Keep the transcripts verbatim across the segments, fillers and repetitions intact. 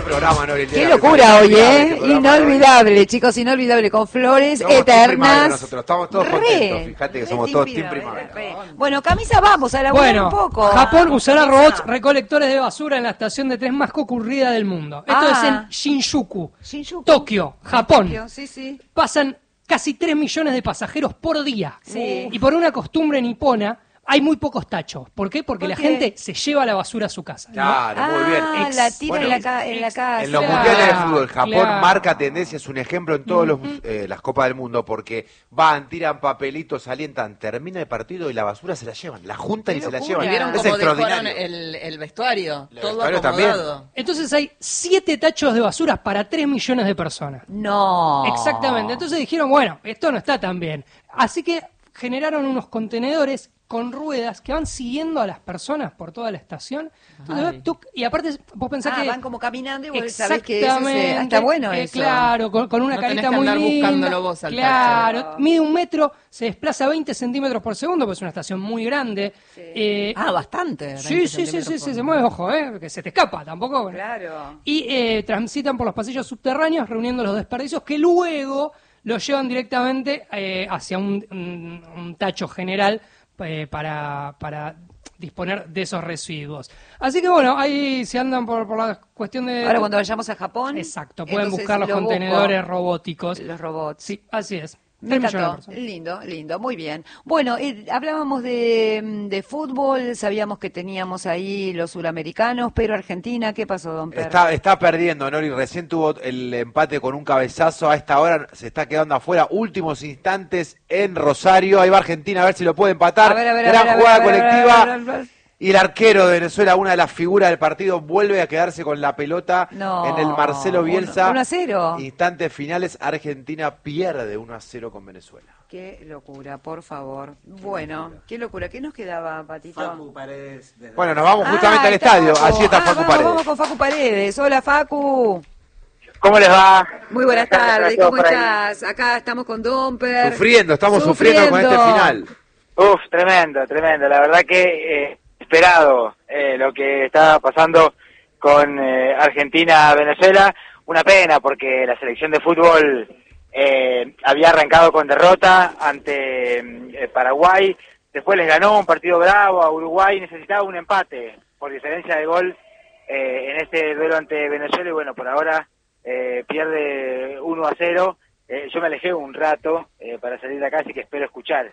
programa, ¿no? El Qué locura hoy, ¿eh? Inolvidable, hoy. Chicos, inolvidable, con flores somos eternas. Nosotros estamos todos re, contentos, fíjate que somos todos team primavera. Bueno, Camisa, vamos a laburar bueno, un poco. Japón usará ah, robots recolectores de basura en la estación de tren más concurrida del mundo. Esto ah. es en Shinjuku, Shinjuku, Tokio, Japón. Tokio, sí, sí. Pasan casi tres millones de pasajeros por día. Sí. Y por una costumbre nipona, hay muy pocos tachos. ¿Por qué? Porque ¿Por la qué? gente se lleva la basura a su casa, ¿no? Claro, ah, muy bien. Ex, la tira bueno, en, la ca en la casa. En los claro, mundiales de fútbol, Japón claro. marca tendencia, es un ejemplo en todas uh-huh. eh, las copas del mundo, porque van, tiran papelitos, alientan, termina el partido y la basura se la llevan, la juntan y se la llevan. ¿Y vieron es cómo extraordinario. El, el vestuario? El todo vestuario acomodado. También. Entonces hay siete tachos de basura para tres millones de personas. No. Exactamente. Entonces dijeron, bueno, esto no está tan bien. Así que generaron unos contenedores con ruedas que van siguiendo a las personas por toda la estación. Entonces, tú, y aparte vos pensás ah, que... van como caminando y vos sabés que eso es, está bueno eh, eso. Claro, con, con una no carita tenés que muy andar linda. buscándolo vos al Claro, tacho. Mide un metro, se desplaza veinte centímetros por segundo, pues es una estación muy grande. Sí. Eh, ah, bastante. Sí, sí, sí, sí, sí, se mueve, ojo, eh, que se te escapa tampoco. Bueno. Claro. Y eh, transitan por los pasillos subterráneos reuniendo los desperdicios que luego los llevan directamente eh, hacia un, un, un tacho general Eh, para, para disponer de esos residuos. Así que bueno, ahí se andan por, por la cuestión de... Ahora cuando vayamos a Japón... Exacto, pueden buscar los contenedores busco. robóticos. Los robots. Sí, así es. Me encantó. Lindo, lindo, muy bien. Bueno, eh, hablábamos de, de fútbol, sabíamos que teníamos ahí los suramericanos, pero Argentina, ¿qué pasó, don Pedro? Está, está perdiendo, Nori, recién tuvo el empate con un cabezazo, a esta hora se está quedando afuera, últimos instantes en Rosario, ahí va Argentina, a ver si lo puede empatar, a ver, a ver, gran a ver, jugada a ver, colectiva. A ver, a ver, a ver. Y el arquero de Venezuela, una de las figuras del partido, vuelve a quedarse con la pelota no, en el Marcelo Bielsa. uno a cero. Instantes finales, Argentina pierde uno a cero con Venezuela. Qué locura, por favor. Bueno, qué locura. ¿Qué nos quedaba, Patito? Facu Paredes. Bueno, nos vamos justamente ah, al estadio. Facu. Allí está ah, Facu vamos, Paredes. Vamos con Facu Paredes. Hola, Facu. ¿Cómo les va? Muy buenas tardes, ¿cómo estás? Acá estamos con Domper. Sufriendo, estamos sufriendo, sufriendo con este final. Uf, tremendo, tremendo. La verdad que eh, esperado eh, lo que está pasando con eh, Argentina-Venezuela. Una pena porque la selección de fútbol eh, había arrancado con derrota ante eh, Paraguay. Después les ganó un partido bravo a Uruguay. Necesitaba un empate por diferencia de gol eh, en este duelo ante Venezuela. Y bueno, por ahora eh, pierde uno a cero. Eh, yo me alejé un rato eh, para salir de acá, así que espero escuchar.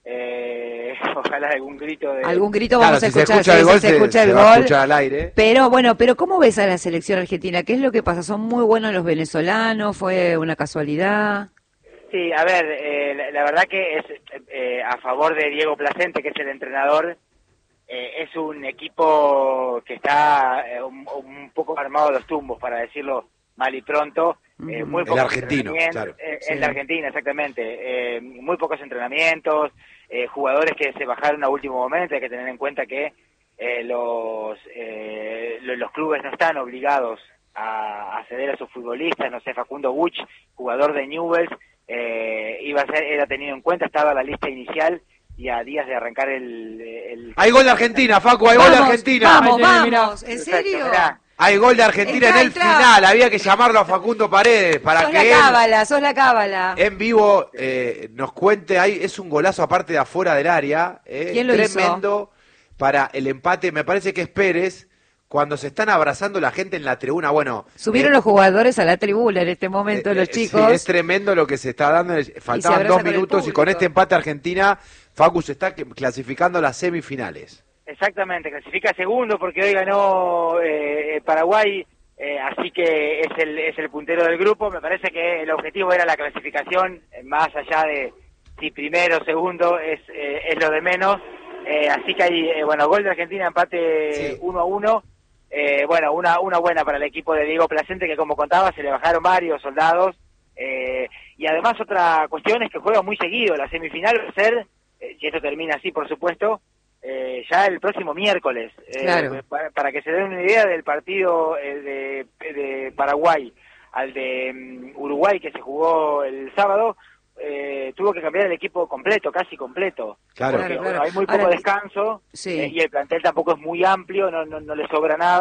Eh, ojalá algún grito de... algún grito claro, vamos si a escuchar, se escucha el sí, gol, se, se escucha se, el se gol. va a escuchar al aire. Pero bueno, pero ¿cómo ves a la selección argentina? ¿Qué es lo que pasa? ¿Son muy buenos los venezolanos? ¿Fue una casualidad? Sí, a ver, eh, la, la verdad que es eh, a favor de Diego Placente, que es el entrenador. Eh, es un equipo que está eh, un, un poco armado a los tumbos, para decirlo mal y pronto. Eh, muy el argentino, claro. Eh, sí. El argentino, exactamente. Eh, muy pocos entrenamientos, eh, jugadores que se bajaron a último momento. Hay que tener en cuenta que eh, los, eh, los los clubes no están obligados a, a ceder a sus futbolistas. No sé, Facundo Buch, jugador de Newell's, eh, iba a ser, era tenido en cuenta, estaba en la lista inicial y a días de arrancar el... el... Hay gol de Argentina, Facu, hay vamos, gol de Argentina. Vamos, Ay, vamos, ¿en serio? Mirá. Hay gol de Argentina Entra, en el entra. final, había que llamarlo a Facundo Paredes para sos que la él, cábala, sos la cábala. en vivo, eh, nos cuente. Ahí es un golazo aparte de afuera del área, eh, ¿Quién lo tremendo hizo? Para el empate. Me parece que es Pérez, cuando se están abrazando la gente en la tribuna. Bueno, subieron eh, los jugadores a la tribuna en este momento, eh, los eh, chicos. Sí, es tremendo lo que se está dando. Faltaban dos minutos y con este empate Argentina, Facu, se está clasificando a las semifinales. Exactamente, clasifica segundo porque hoy ganó eh, Paraguay. Eh, así que es el es el puntero del grupo. Me parece que el objetivo era la clasificación, eh, más allá de si primero o segundo, es eh, es lo de menos. Eh, así que hay, eh, bueno, gol de Argentina, empate Sí. uno a uno. Eh, bueno, una una buena para el equipo de Diego Placente, que como contaba, se le bajaron varios soldados. Eh, y además otra cuestión es que juega muy seguido. La semifinal va a ser, eh, si esto termina así, por supuesto, Eh, ya el próximo miércoles, eh, Claro. para, para que se den una idea del partido eh, de, de Paraguay al de um, Uruguay que se jugó el sábado, eh, tuvo que cambiar el equipo completo, casi completo, Claro, porque claro, bueno, claro. hay muy poco Ahora, descanso. sí. eh, y el plantel tampoco es muy amplio, no, no, no le sobra nada,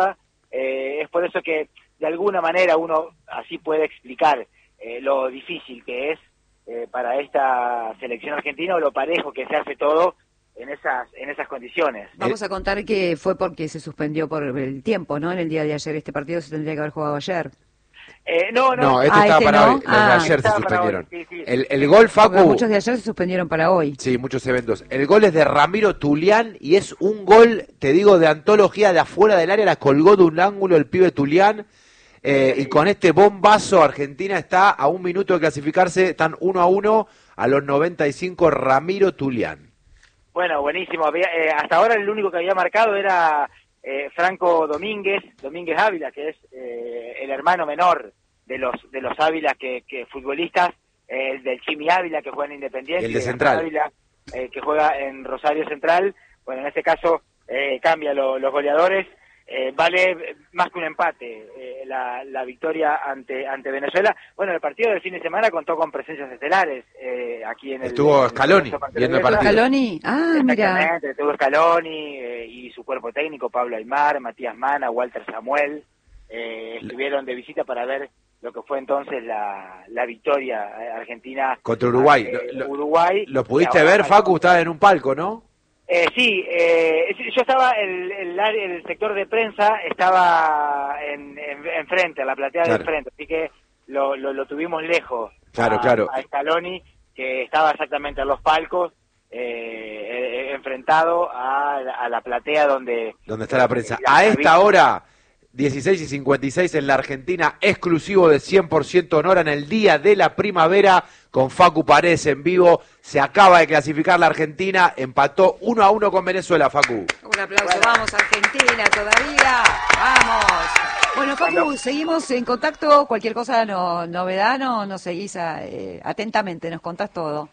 Eh, es por eso que de alguna manera uno así puede explicar eh, lo difícil que es eh, para esta selección argentina o lo parejo que se hace todo en esas en esas condiciones. Vamos a contar que fue porque se suspendió por el tiempo, ¿no? En el día de ayer. Este partido se tendría que haber jugado ayer. Eh, no, no, no, este ah, estaba este para no. hoy, los Ah. de ayer se Estaba para suspendieron. hoy, sí, sí. El, el gol, Facu... Porque muchos de ayer se suspendieron para hoy. Sí, muchos eventos. El gol es de Ramiro Tulián y es un gol, te digo, de antología de afuera del área, la colgó de un ángulo el pibe Tulián. Eh, y con este bombazo Argentina está a un minuto de clasificarse, están uno a uno a los noventa y cinco, Ramiro Tulián. Bueno, buenísimo. Había, eh, hasta ahora el único que había marcado era eh, Franco Domínguez, Domínguez Ávila, que es eh, el hermano menor de los de los Ávila que, que futbolistas, eh, el del Chimi Ávila que juega en Independiente, Y el de y Central. Ávila eh, que juega en Rosario Central. Bueno, en este caso eh, cambia lo, los goleadores. Eh, vale más que un empate eh, la, la victoria ante ante Venezuela. Bueno, el partido del fin de semana contó con presencias estelares eh, aquí en el... Estuvo en Scaloni viendo el partido. ¿Scaloni? Ah, mira. Exactamente, estuvo Scaloni eh, y su cuerpo técnico, Pablo Aymar, Matías Mana, Walter Samuel, eh, estuvieron de visita para ver lo que fue entonces la, la victoria argentina contra Uruguay. Eh, lo, Uruguay. ¿Lo pudiste ver, Facu? Estabas en un palco, ¿no? Eh, sí, eh, yo estaba, el, el, el sector de prensa estaba en, en, en frente, a la platea claro. de frente, así que lo, lo, lo tuvimos lejos claro, a, claro. a Scaloni, que estaba exactamente en los palcos, eh, enfrentado a, a la platea donde... Donde está la prensa. La, a esta la hora, dieciséis y cincuenta y seis en la Argentina, exclusivo de cien por ciento Honora en el Día de la Primavera, con Facu Paredes en vivo. Se acaba de clasificar la Argentina, empató uno a uno con Venezuela, Facu. Un aplauso, bueno. Vamos Argentina todavía, vamos. Bueno, Facu, bueno. Seguimos en contacto, cualquier cosa, no, novedad, no, nos seguís a, eh, atentamente, nos contás todo.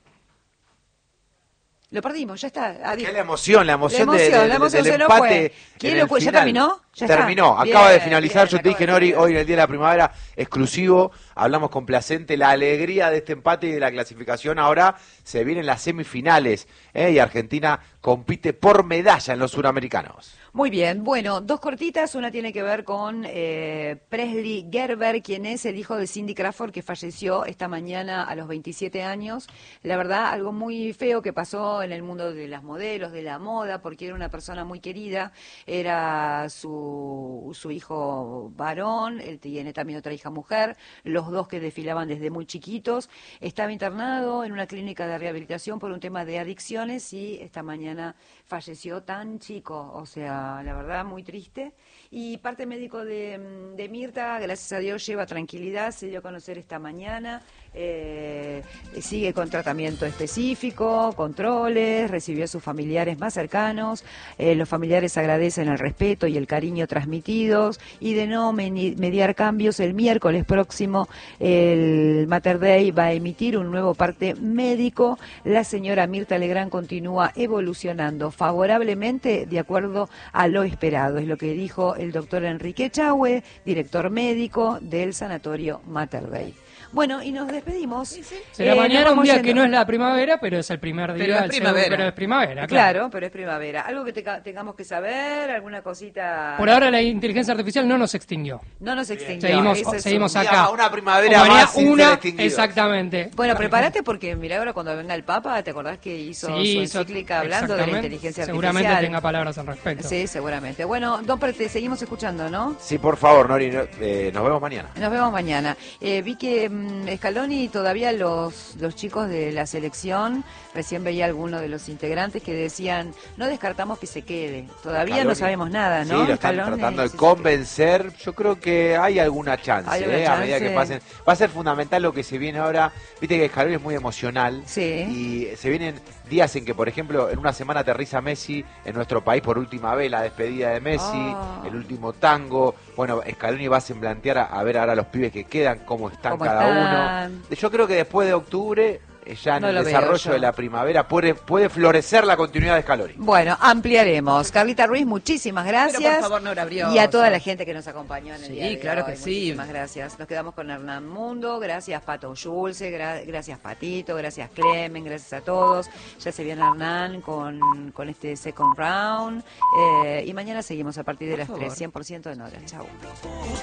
Lo perdimos, ya está. Adiós. Qué la emoción, la emoción, la emoción, de, de, la emoción del se empate. ¿Quién lo fue? ¿Ya terminó? ¿Ya Terminó, está. acaba Bien, de finalizar. bien, Yo te dije, Nori, hoy en el Día de la Primavera, exclusivo, hablamos complacente, la alegría de este empate y de la clasificación. Ahora se vienen las semifinales, ¿eh? Y Argentina compite por medalla en los suramericanos. Muy bien, bueno, dos cortitas, una tiene que ver con eh, Presley Gerber, quien es el hijo de Cindy Crawford, que falleció esta mañana a los veintisiete años. La verdad, algo muy feo que pasó en el mundo de las modelos, de la moda, porque era una persona muy querida, era su, su hijo varón, él tiene también otra hija mujer, los dos que desfilaban desde muy chiquitos. Estaba internado en una clínica de rehabilitación por un tema de adicciones y esta mañana falleció tan chico, o sea, la verdad, muy triste. Y parte médico de, de Mirta, gracias a Dios, lleva tranquilidad, se dio a conocer esta mañana, eh, sigue con tratamiento específico, controles, recibió a sus familiares más cercanos, eh, los familiares agradecen el respeto y el cariño transmitidos, y de no mediar cambios, el miércoles próximo el Mater Dei va a emitir un nuevo parte médico. La señora Mirta Legrand continúa evolucionando favorablemente de acuerdo a lo esperado, es lo que dijo el doctor Enrique Chahue, director médico del Sanatorio Mater Dei. Bueno, y nos despedimos. Sí, sí. Será eh, mañana un día yendo. Que no es la primavera, pero es el primer día. Pero es primavera. Segundo, pero es primavera, claro. Claro, pero es primavera. ¿Algo que te, tengamos que saber? ¿Alguna cosita? Por ahora la inteligencia artificial no nos extinguió. No nos extinguió. Seguimos, es seguimos un... acá. Una primavera más sin una, ser extinguidos. Exactamente. Bueno, prepárate porque mira ahora cuando venga el Papa, ¿te acordás que hizo sí, su encíclica hablando de la inteligencia artificial? Seguramente tenga palabras al respecto. Sí, seguramente. Bueno, Don, te seguimos escuchando, ¿no? Sí, por favor, Nori, eh, nos vemos mañana. Nos vemos mañana. Eh, vi que um, Scaloni todavía los, los chicos de la selección, recién veía algunos de los integrantes que decían, no descartamos que se quede. Todavía Scaloni. No sabemos nada, ¿no? Sí, lo están Scaloni, tratando de sí, convencer. Yo creo que hay alguna chance, ¿Hay eh, chance? A medida que pasen. Va a ser fundamental lo que se viene ahora. Viste que Scaloni es muy emocional. Sí. Y se vienen días en que, por ejemplo, en una semana aterriza Messi en nuestro país por última vez, la despedida de Messi, oh. el último tango. Bueno, Scaloni va a semblantear a, a ver ahora los pibes que quedan, cómo están ¿Cómo cada están? uno. Yo creo que después de octubre ya en No el lo veo desarrollo yo. de la primavera puede, puede florecer la continuidad de Scaloni. Bueno, ampliaremos. Carlita Ruiz, muchísimas gracias. Pero por favor, no era brioso. Y a toda la gente que nos acompañó en el Sí, día de claro hoy. que sí. Muchísimas gracias. Nos quedamos con Hernán Mundo. Gracias, Pato Schulze. Gra gracias, Patito. Gracias, Clemen. Gracias a todos. Ya se viene Hernán con, con este second round. Eh, y mañana seguimos a partir de las tres, cien por ciento de Nora. Chau.